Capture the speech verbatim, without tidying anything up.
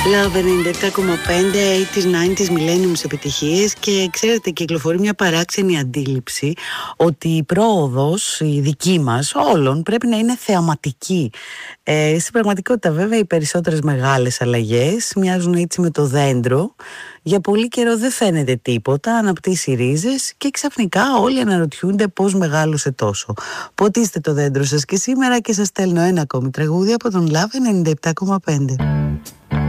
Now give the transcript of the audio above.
Love ενενήντα επτά κόμμα πέντε, ογδόντα, ενενήντα, millenniums επιτυχίες. Και ξέρετε, κυκλοφορεί μια παράξενη αντίληψη ότι η πρόοδος, η δική μας, όλων, πρέπει να είναι θεαματική. Ε, στην πραγματικότητα βέβαια οι περισσότερες μεγάλες αλλαγές μοιάζουν έτσι με το δέντρο. Για πολύ καιρό δεν φαίνεται τίποτα, αναπτύσσει ρίζες και ξαφνικά όλοι αναρωτιούνται πώς μεγάλωσε τόσο. Ποτίστε το δέντρο σας και σήμερα και σας στέλνω ένα ακόμη τραγούδι από τον Love ενενήντα επτά κόμμα πέντε.